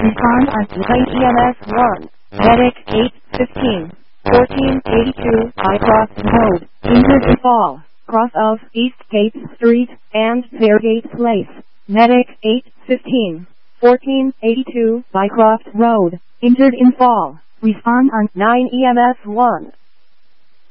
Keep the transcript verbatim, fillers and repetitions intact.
Respond on Lane E M S one. Medic eight fifteen. fourteen eighty-two Bycroft Road. Injured in fall. Cross of Eastgate Street and Fairgate Place. Medic eight fifteen. fourteen eighty-two Bycroft Road. Injured in fall. Respond on nine E M S one.